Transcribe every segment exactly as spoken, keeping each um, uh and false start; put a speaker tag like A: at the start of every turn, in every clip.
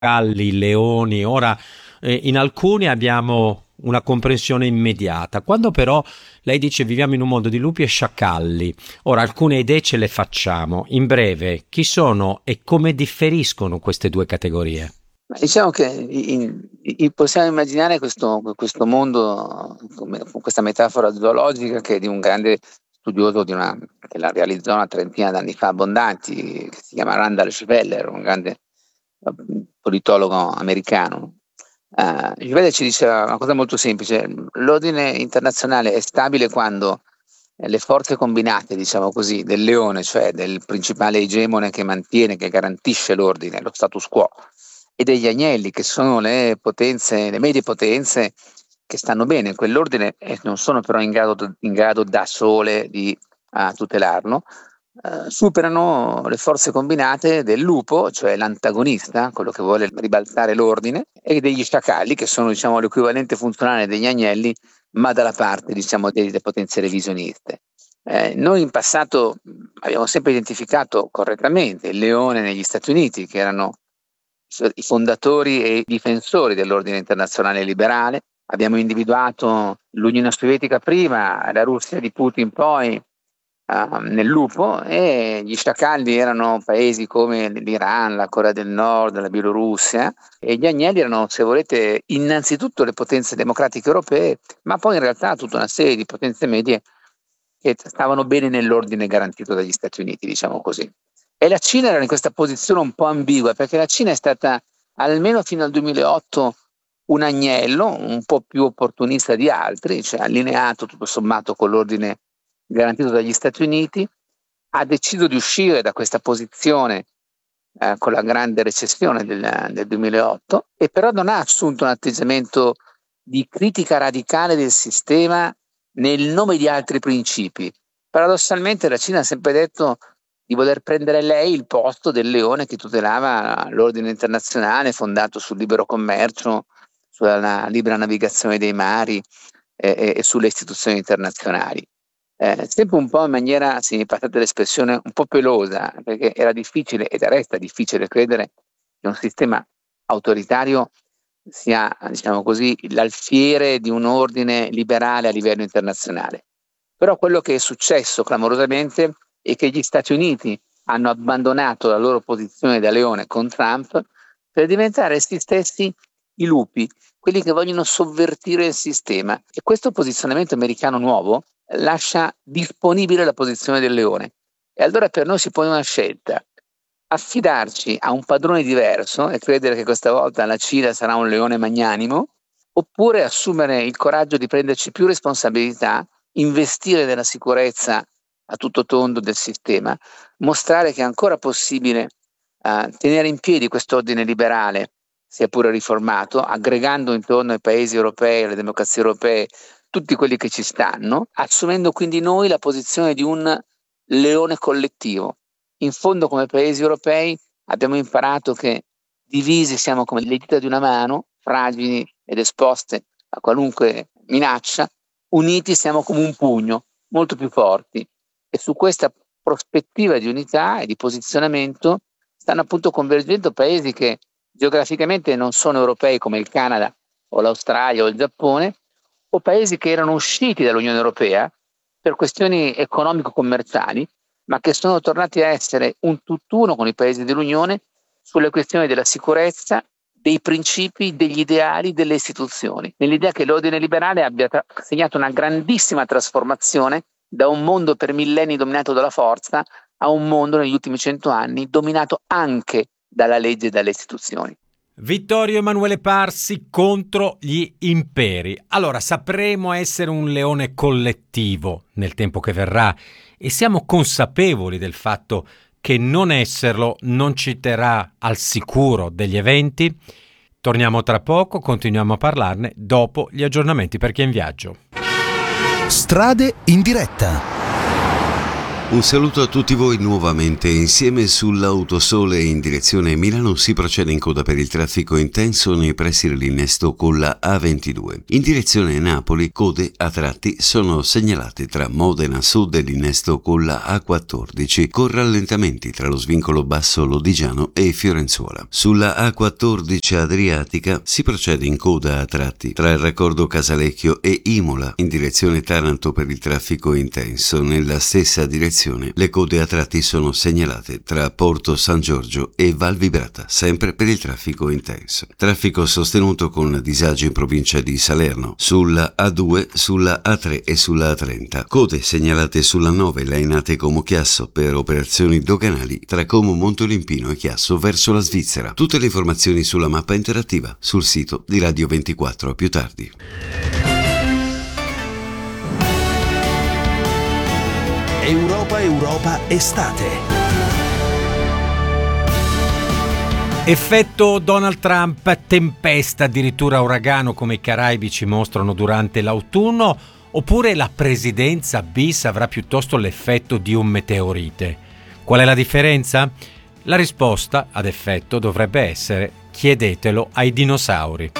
A: cavalli, leoni. Ora, eh, in alcuni abbiamo una comprensione immediata. Quando però lei dice viviamo in un mondo di lupi e sciacalli, ora alcune idee ce le facciamo. In breve, chi sono e come differiscono queste due categorie?
B: Ma diciamo che in- in- possiamo immaginare questo, questo mondo, come, con questa metafora zoologica che è di un grande studioso di una, che la realizzò una trentina d'anni fa, abbondanti, che si chiama Randall Schweller, un grande eh, politologo americano. Uh, Schweller ci diceva una cosa molto semplice: l'ordine internazionale è stabile quando eh, le forze combinate, diciamo così, del leone, cioè del principale egemone che mantiene, che garantisce l'ordine, lo status quo, e degli agnelli, che sono le potenze, le medie potenze che stanno bene in quell'ordine e non sono però in grado, in grado da sole di uh, tutelarlo, uh, superano le forze combinate del lupo, cioè l'antagonista, quello che vuole ribaltare l'ordine, e degli sciacalli, che sono, diciamo, l'equivalente funzionale degli agnelli, ma dalla parte, diciamo, delle potenze revisioniste. Eh, noi in passato abbiamo sempre identificato correttamente il leone negli Stati Uniti, che erano i fondatori e i difensori dell'ordine internazionale liberale. Abbiamo individuato l'Unione Sovietica prima, la Russia di Putin poi, uh, nel lupo, e gli sciacalli erano paesi come l'Iran, la Corea del Nord, la Bielorussia, e gli agnelli erano, se volete, innanzitutto le potenze democratiche europee, ma poi in realtà tutta una serie di potenze medie che stavano bene nell'ordine garantito dagli Stati Uniti, diciamo così. E la Cina era in questa posizione un po' ambigua, perché la Cina è stata, almeno fino al duemilaotto, un agnello un po' più opportunista di altri, cioè allineato tutto sommato con l'ordine garantito dagli Stati Uniti. Ha deciso di uscire da questa posizione eh, con la grande recessione del, del duemilaotto, e però non ha assunto un atteggiamento di critica radicale del sistema nel nome di altri principi. Paradossalmente la Cina ha sempre detto di voler prendere lei il posto del leone che tutelava l'ordine internazionale fondato sul libero commercio, sulla libera navigazione dei mari eh, e sulle istituzioni internazionali. Eh, sempre un po' in maniera, se mi passate l'espressione, un po' pelosa, perché era difficile ed resta difficile credere che un sistema autoritario sia, diciamo così, l'alfiere di un ordine liberale a livello internazionale. Però quello che è successo clamorosamente è che gli Stati Uniti hanno abbandonato la loro posizione da leone con Trump per diventare essi stessi i lupi, quelli che vogliono sovvertire il sistema. E questo posizionamento americano nuovo lascia disponibile la posizione del leone. E allora per noi si pone una scelta: affidarci a un padrone diverso e credere che questa volta la Cina sarà un leone magnanimo, oppure assumere il coraggio di prenderci più responsabilità, investire nella sicurezza a tutto tondo del sistema, mostrare che è ancora possibile uh, tenere in piedi quest'ordine liberale, sia pure riformato, aggregando intorno ai paesi europei, alle democrazie europee, tutti quelli che ci stanno, assumendo quindi noi la posizione di un leone collettivo. In fondo, come paesi europei, abbiamo imparato che divisi siamo come le dita di una mano, fragili ed esposte a qualunque minaccia; uniti siamo come un pugno, molto più forti. E su questa prospettiva di unità e di posizionamento stanno appunto convergendo paesi che geograficamente non sono europei, come il Canada o l'Australia o il Giappone, o paesi che erano usciti dall'Unione Europea per questioni economico-commerciali, ma che sono tornati a essere un tutt'uno con i paesi dell'Unione sulle questioni della sicurezza, dei principi, degli ideali, delle istituzioni, nell'idea che l'ordine liberale abbia tra- segnato una grandissima trasformazione da un mondo per millenni dominato dalla forza a un mondo negli ultimi cento anni dominato anche dalla legge e dalle istituzioni.
A: Vittorio Emanuele Parsi contro gli imperi. Allora, sapremo essere un leone collettivo nel tempo che verrà e siamo consapevoli del fatto che non esserlo non ci terrà al sicuro degli eventi? Torniamo tra poco, continuiamo a parlarne dopo gli aggiornamenti per chi è in viaggio.
C: Strade in diretta. Un saluto a tutti voi nuovamente. Insieme sull'Autosole in direzione Milano si procede in coda per il traffico intenso nei pressi dell'innesto con la A ventidue. In direzione Napoli, code a tratti sono segnalate tra Modena Sud e l'innesto con la A quattordici, con rallentamenti tra lo svincolo Basso Lodigiano e Fiorenzuola. Sulla A quattordici Adriatica si procede in coda a tratti tra il raccordo Casalecchio e Imola in direzione Taranto per il traffico intenso. Nella stessa direzione le code a tratti sono segnalate tra Porto San Giorgio e Val Vibrata, sempre per il traffico intenso. Traffico sostenuto con disagi in provincia di Salerno, sulla A due, sulla A tre e sulla A trenta. Code segnalate sulla nove Lainate Como Chiasso per operazioni doganali tra Como Montolimpino e Chiasso verso la Svizzera. Tutte le informazioni sulla mappa interattiva sul sito di Radio ventiquattro. A più tardi.
D: Europa Europa Estate.
A: Effetto Donald Trump, tempesta, addirittura uragano come i Caraibi ci mostrano durante l'autunno, oppure la presidenza bis avrà piuttosto l'effetto di un meteorite? Qual è la differenza? La risposta ad effetto dovrebbe essere: chiedetelo ai dinosauri.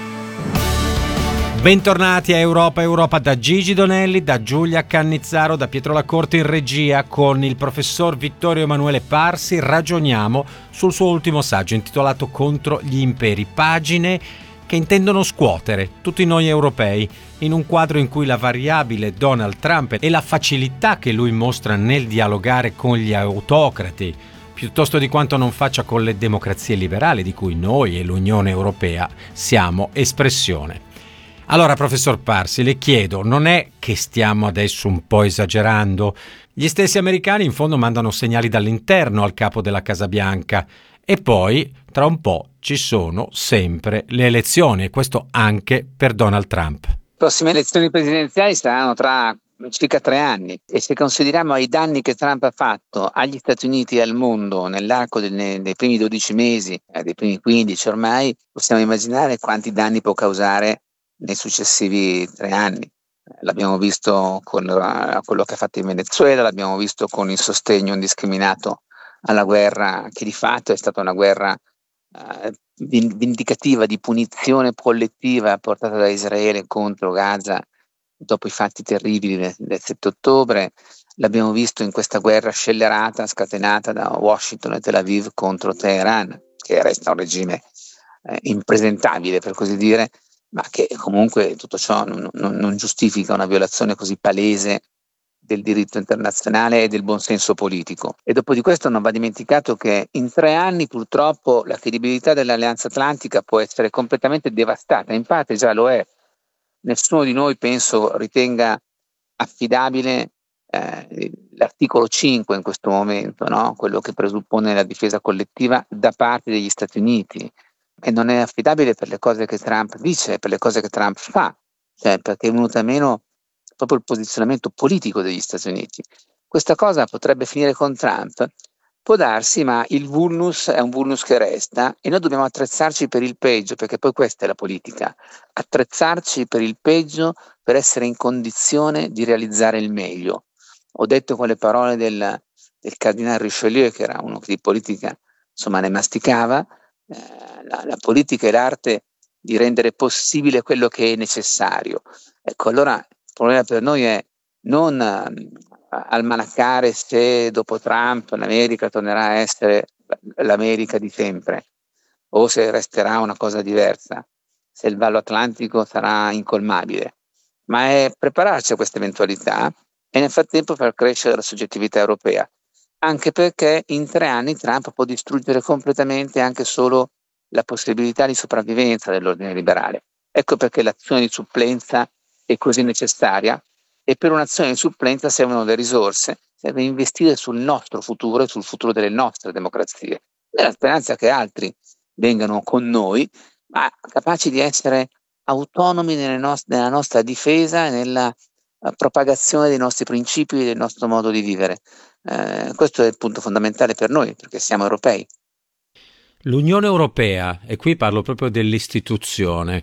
A: Bentornati a Europa Europa da Gigi Donelli, da Giulia Cannizzaro, da Pietro Lacorte in regia. Con il professor Vittorio Emanuele Parsi ragioniamo sul suo ultimo saggio intitolato Contro gli imperi, pagine che intendono scuotere tutti noi europei in un quadro in cui la variabile Donald Trump e la facilità che lui mostra nel dialogare con gli autocrati, piuttosto di quanto non faccia con le democrazie liberali di cui noi e l'Unione Europea siamo espressione. Allora, professor Parsi, le chiedo, non è che stiamo adesso un po' esagerando? Gli stessi americani in fondo mandano segnali dall'interno al capo della Casa Bianca e poi, tra un po', ci sono sempre le elezioni, e questo anche per Donald Trump.
B: Le prossime elezioni presidenziali saranno tra circa tre anni e se consideriamo i danni che Trump ha fatto agli Stati Uniti e al mondo nell'arco dei, dei primi dodici mesi, eh, dei primi quindici ormai, possiamo immaginare quanti danni può causare nei successivi tre anni. L'abbiamo visto con uh, quello che ha fatto in Venezuela, l'abbiamo visto con il sostegno indiscriminato alla guerra, che di fatto è stata una guerra uh, vindicativa di punizione collettiva portata da Israele contro Gaza dopo i fatti terribili del, del sette ottobre. L'abbiamo visto in questa guerra scellerata scatenata da Washington e Tel Aviv contro Teheran, che resta un regime eh, impresentabile, per così dire, ma che comunque tutto ciò non, non, non giustifica una violazione così palese del diritto internazionale e del buonsenso politico. E dopo di questo non va dimenticato che in tre anni purtroppo la credibilità dell'Alleanza Atlantica può essere completamente devastata, in parte già lo è. Nessuno di noi, penso, ritenga affidabile eh, l'articolo cinque in questo momento, no? Quello che presuppone la difesa collettiva da parte degli Stati Uniti. E non è affidabile per le cose che Trump dice, per le cose che Trump fa, cioè perché è venuto a meno proprio il posizionamento politico degli Stati Uniti. Questa cosa potrebbe finire con Trump, può darsi, ma il vulnus è un vulnus che resta e noi dobbiamo attrezzarci per il peggio, perché poi questa è la politica, attrezzarci per il peggio per essere in condizione di realizzare il meglio. Ho detto con le parole del, del cardinale Richelieu, che era uno che di politica insomma ne masticava, eh, la, la politica è l'arte di rendere possibile quello che è necessario. Ecco, allora il problema per noi è non eh, almanaccare se dopo Trump l'America tornerà a essere l'America di sempre o se resterà una cosa diversa, se il vallo atlantico sarà incolmabile, ma è prepararci a questa eventualità e nel frattempo far crescere la soggettività europea. Anche perché in tre anni Trump può distruggere completamente anche solo la possibilità di sopravvivenza dell'ordine liberale. Ecco perché l'azione di supplenza è così necessaria e per un'azione di supplenza servono le risorse, serve investire sul nostro futuro e sul futuro delle nostre democrazie, nella speranza che altri vengano con noi, ma capaci di essere autonomi nelle nost- nella nostra difesa e nella uh, propagazione dei nostri principi e del nostro modo di vivere. Eh, questo è il punto fondamentale per noi, perché siamo europei.
A: L'Unione Europea, e qui parlo proprio dell'istituzione,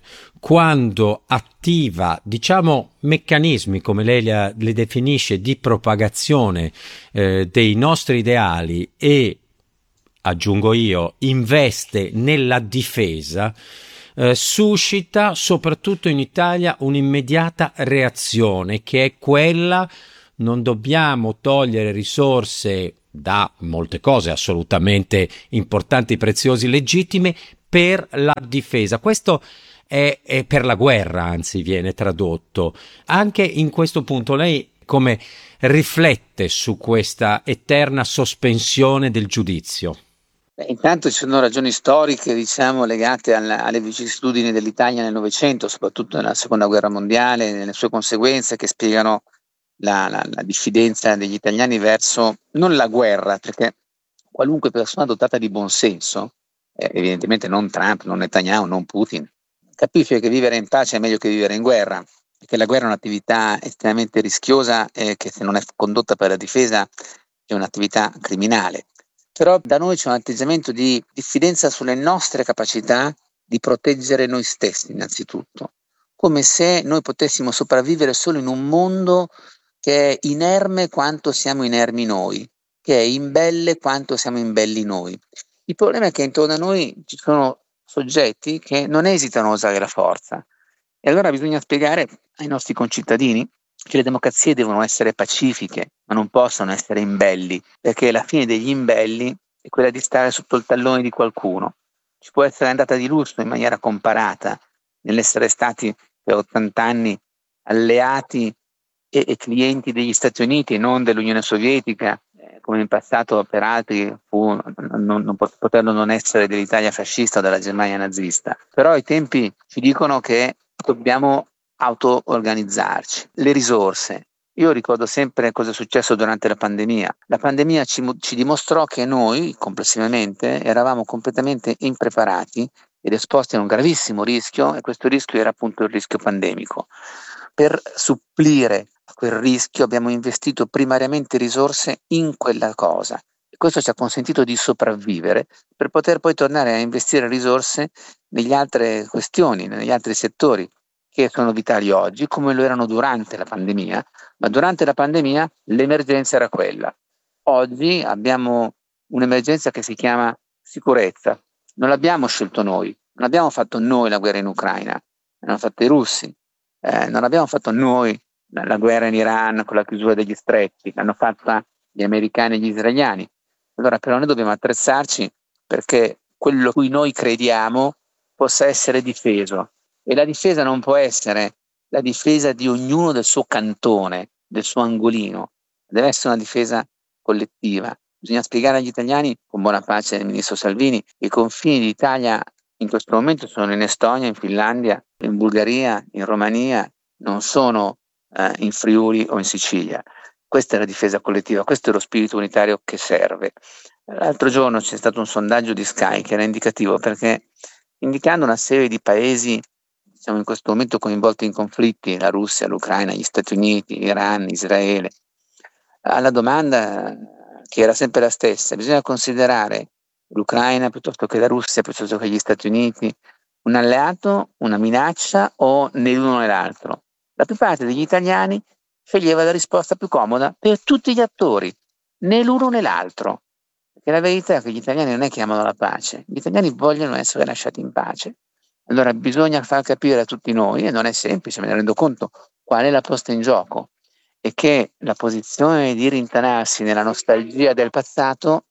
A: quando attiva, diciamo, meccanismi, come lei li definisce, di propagazione eh, dei nostri ideali e, aggiungo io, investe nella difesa, eh, suscita soprattutto in Italia un'immediata reazione, che è quella: non dobbiamo togliere risorse da molte cose assolutamente importanti, preziose, legittime per la difesa. Questo è, è per la guerra, anzi viene tradotto. Anche in questo punto lei come riflette su questa eterna sospensione del giudizio?
B: Beh, intanto ci sono ragioni storiche, diciamo, legate alla, alle vicissitudini dell'Italia nel Novecento, soprattutto nella Seconda Guerra Mondiale, nelle sue conseguenze, che spiegano La, la, la diffidenza degli italiani verso non la guerra, perché qualunque persona dotata di buonsenso, eh, evidentemente non Trump, non Netanyahu, non Putin, capisce che vivere in pace è meglio che vivere in guerra, perché la guerra è un'attività estremamente rischiosa e che, se non è condotta per la difesa, è un'attività criminale. Però da noi c'è un atteggiamento di diffidenza sulle nostre capacità di proteggere noi stessi innanzitutto, come se noi potessimo sopravvivere solo in un mondo che è inerme quanto siamo inermi noi, che è imbelle quanto siamo imbelli noi. Il problema è che intorno a noi ci sono soggetti che non esitano a usare la forza, e allora bisogna spiegare ai nostri concittadini che le democrazie devono essere pacifiche, ma non possono essere imbelli, perché la fine degli imbelli è quella di stare sotto il tallone di qualcuno. Ci può essere andata di lusso in maniera comparata nell'essere stati per ottanta anni alleati e, e clienti degli Stati Uniti, non dell'Unione Sovietica, eh, come in passato per altri fu non, non poterlo non essere dell'Italia fascista o della Germania nazista. Però i tempi ci dicono che dobbiamo auto-organizzarci. Le risorse. Io ricordo sempre cosa è successo durante la pandemia. La pandemia ci, ci dimostrò che noi, complessivamente, eravamo completamente impreparati ed esposti a un gravissimo rischio, e questo rischio era appunto il rischio pandemico. Per supplire a quel rischio abbiamo investito primariamente risorse in quella cosa, e questo ci ha consentito di sopravvivere per poter poi tornare a investire risorse negli altre questioni, negli altri settori che sono vitali oggi, come lo erano durante la pandemia, ma durante la pandemia l'emergenza era quella. Oggi abbiamo un'emergenza che si chiama sicurezza. Non l'abbiamo scelto noi, non abbiamo fatto noi la guerra in Ucraina, l'hanno fatto i russi, eh, non abbiamo fatto noi la, la guerra in Iran con la chiusura degli stretti, l'hanno fatta gli americani e gli israeliani. Allora però noi dobbiamo attrezzarci perché quello a cui noi crediamo possa essere difeso, e la difesa non può essere la difesa di ognuno del suo cantone, del suo angolino, deve essere una difesa collettiva. Bisogna spiegare agli italiani, con buona pace del ministro Salvini, che i confini d'Italia in questo momento sono in Estonia, in Finlandia, in Bulgaria, in Romania, non sono eh, in Friuli o in Sicilia. Questa è la difesa collettiva, questo è lo spirito unitario che serve. L'altro giorno c'è stato un sondaggio di Sky che era indicativo, perché indicando una serie di paesi siamo in questo momento coinvolti in conflitti, la Russia, l'Ucraina, gli Stati Uniti, l'Iran, Israele, alla domanda che era sempre la stessa: bisogna considerare l'Ucraina piuttosto che la Russia, piuttosto che gli Stati Uniti, un alleato, una minaccia o né l'uno né l'altro? La più parte degli italiani sceglieva la risposta più comoda per tutti gli attori, né l'uno né l'altro, perché la verità è che gli italiani non è che amano la pace, gli italiani vogliono essere lasciati in pace. Allora bisogna far capire a tutti noi, e non è semplice, me ne rendo conto, qual è la posta in gioco, e che la posizione di rintanarsi nella nostalgia del passato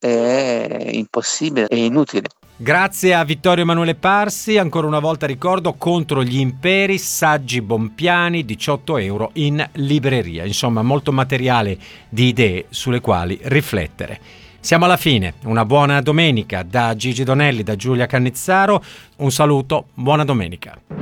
B: è impossibile e inutile.
A: Grazie a Vittorio Emanuele Parsi, ancora una volta ricordo Contro gli imperi, saggi Bompiani, diciotto euro in libreria, insomma molto materiale di idee sulle quali riflettere. Siamo alla fine, una buona domenica da Gigi Donelli, da Giulia Cannizzaro, un saluto, buona domenica.